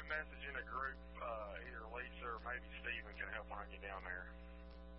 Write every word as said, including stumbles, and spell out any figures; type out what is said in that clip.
a message in a group. Uh, either Lisa or maybe Steven can help when I get down there.